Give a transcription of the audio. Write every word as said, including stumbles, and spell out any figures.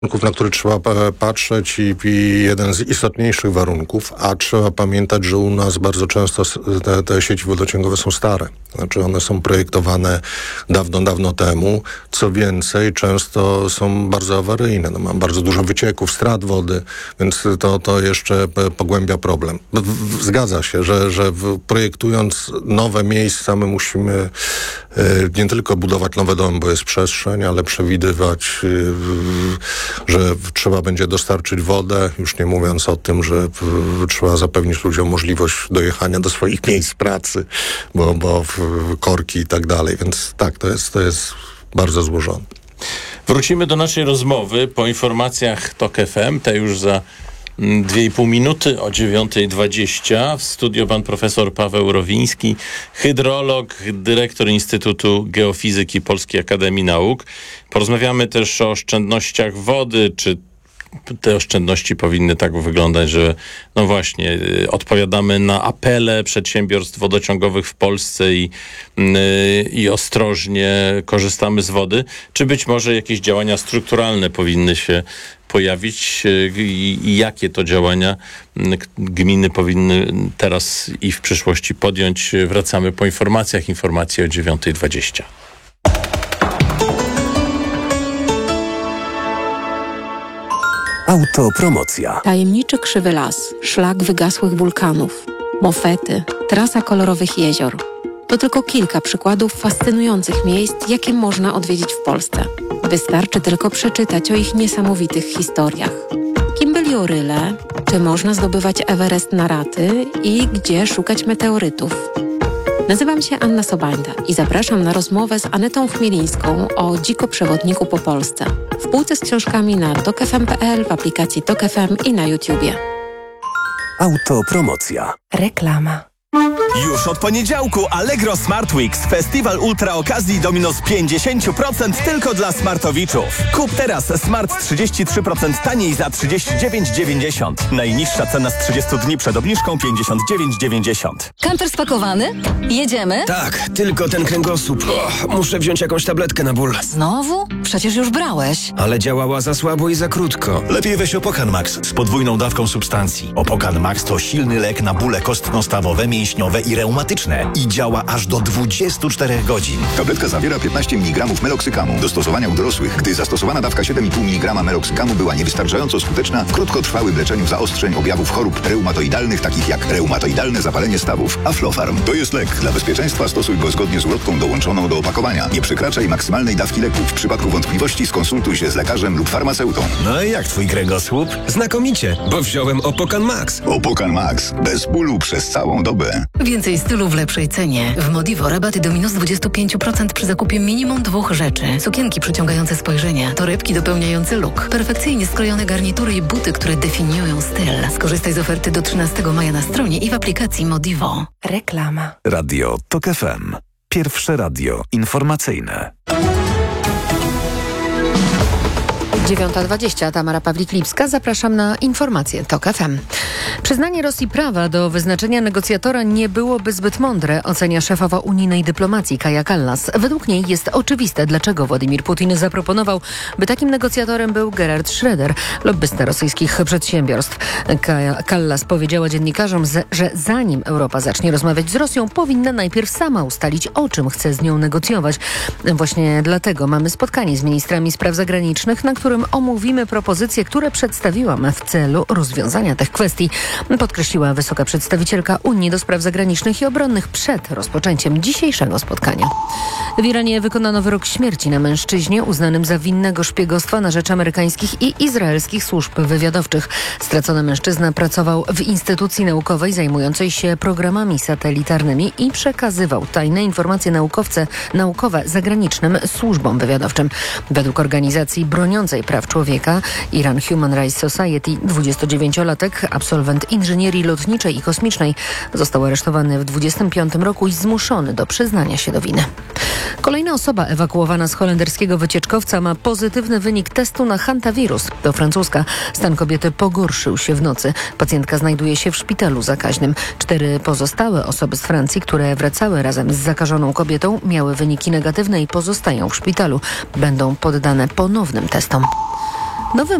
na który trzeba patrzeć i, i jeden z istotniejszych warunków, a trzeba pamiętać, że u nas bardzo często te, te sieci wodociągowe są stare. Znaczy one są projektowane dawno, dawno temu. Co więcej, często są bardzo awaryjne. No, mam bardzo dużo wycieków, strat wody, więc to, to jeszcze pogłębia problem. Zgadza się, że, że projektując nowe miejsca my musimy nie tylko budować nowe domy, bo jest przestrzeń, ale przewidywać, że trzeba będzie dostarczyć wodę, już nie mówiąc o tym, że trzeba zapewnić ludziom możliwość dojechania do swoich miejsc pracy, bo, bo korki i tak dalej. Więc tak, to jest, to jest bardzo złożone. Wrócimy do naszej rozmowy po informacjach Tok F M, te już za dwie i pół minuty o dziewiąta dwadzieścia. W studio pan profesor Paweł Rowiński, hydrolog, dyrektor Instytutu Geofizyki Polskiej Akademii Nauk. Porozmawiamy też o oszczędnościach wody, czy te oszczędności powinny tak wyglądać, że no właśnie, odpowiadamy na apele przedsiębiorstw wodociągowych w Polsce i, i ostrożnie korzystamy z wody, czy być może jakieś działania strukturalne powinny się pojawić i, i jakie to działania gminy powinny teraz i w przyszłości podjąć. Wracamy po informacjach. Informacje o dziewiąta dwadzieścia. Autopromocja. Tajemniczy krzywy las, szlak wygasłych wulkanów, mofety, trasa kolorowych jezior. To tylko kilka przykładów fascynujących miejsc, jakie można odwiedzić w Polsce. Wystarczy tylko przeczytać o ich niesamowitych historiach. Kim byli oryle, czy można zdobywać Everest na raty i gdzie szukać meteorytów. Nazywam się Anna Sobańda i zapraszam na rozmowę z Anetą Chmielińską o dzikoprzewodniku po Polsce. W półce z książkami na tok f m kropka p l, w aplikacji Tok F M i na YouTubie. Autopromocja. Reklama. Już od poniedziałku Allegro Smart Weeks. Festiwal ultra okazji do minus pięćdziesiąt procent tylko dla smartowiczów. Kup teraz smart trzydzieści trzy procent taniej za trzydzieści dziewięć dziewięćdziesiąt. Najniższa cena z trzydziestu dni przed obniżką pięćdziesiąt dziewięć dziewięćdziesiąt. Kamper spakowany? Jedziemy? Tak, tylko ten kręgosłup. O, muszę wziąć jakąś tabletkę na ból. Znowu? Przecież już brałeś. Ale działała za słabo i za krótko. Lepiej weź Opokan Max z podwójną dawką substancji. Opokan Max to silny lek na bóle kostno-stawowe, mięśniowe i reumatyczne i działa aż do dwudziestu czterech godzin. Tabletka zawiera piętnaście miligramów meloksykamu. Do stosowania u dorosłych, gdy zastosowana dawka siedem i pół miligrama meloksykamu była niewystarczająco skuteczna w krótkotrwałym leczeniu zaostrzeń objawów chorób reumatoidalnych, takich jak reumatoidalne zapalenie stawów. Aflofarm to jest lek. Dla bezpieczeństwa stosuj go zgodnie z ulotką dołączoną do opakowania. Nie przekraczaj maksymalnej dawki leku. W przypadku wątpliwości skonsultuj się z lekarzem lub farmaceutą. No i jak twój kręgosłup? Znakomicie, bo wziąłem Opokan Max. Opokan Max. Bez bólu przez całą dobę. Więcej stylu w lepszej cenie. W Modivo rabaty do minus dwadzieścia pięć procent przy zakupie minimum dwóch rzeczy. Sukienki przyciągające spojrzenie, torebki dopełniające look, perfekcyjnie skrojone garnitury i buty, które definiują styl. Skorzystaj z oferty do trzynastego maja na stronie i w aplikacji Modivo. Reklama. Radio Tok F M. Pierwsze radio informacyjne. dziewiąta dwadzieścia, Tamara Pawlik-Lipska. Zapraszam na informacje Tok F M. Przyznanie Rosji prawa do wyznaczenia negocjatora nie byłoby zbyt mądre, ocenia szefowa unijnej dyplomacji Kaja Kallas. Według niej jest oczywiste, dlaczego Władimir Putin zaproponował, by takim negocjatorem był Gerhard Schröder, lobbysta rosyjskich przedsiębiorstw. Kaja Kallas powiedziała dziennikarzom, że zanim Europa zacznie rozmawiać z Rosją, powinna najpierw sama ustalić, o czym chce z nią negocjować. Właśnie dlatego mamy spotkanie z ministrami spraw zagranicznych, na którym omówimy propozycje, które przedstawiłam w celu rozwiązania tych kwestii, podkreśliła wysoka przedstawicielka Unii do Spraw Zagranicznych i Obronnych przed rozpoczęciem dzisiejszego spotkania. W Iranie wykonano wyrok śmierci na mężczyźnie uznanym za winnego szpiegostwa na rzecz amerykańskich i izraelskich służb wywiadowczych. Stracony mężczyzna pracował w instytucji naukowej zajmującej się programami satelitarnymi i przekazywał tajne informacje naukowce, naukowe zagranicznym służbom wywiadowczym. Według organizacji broniącej praw człowieka Iran Human Rights Society dwudziestodziewięciolatek, absolwent inżynierii lotniczej i kosmicznej, został aresztowany w dwudziestym piątym roku i zmuszony do przyznania się do winy. Kolejna osoba ewakuowana z holenderskiego wycieczkowca ma pozytywny wynik testu na hantawirus. To francuska. Stan kobiety pogorszył się w nocy. Pacjentka znajduje się w szpitalu zakaźnym. Cztery pozostałe osoby z Francji, które wracały razem z zakażoną kobietą, miały wyniki negatywne i pozostają w szpitalu. Będą poddane ponownym testom. Nowy